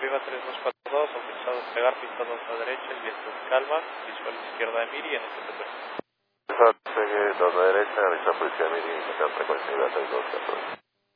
Viva 3242, autorizado a despegar, pista 2 a derecha, el viento en calma, visual izquierda de Miri en STP. Despegue 2 a derecha, avisa policía Miri, frecuencia 3214.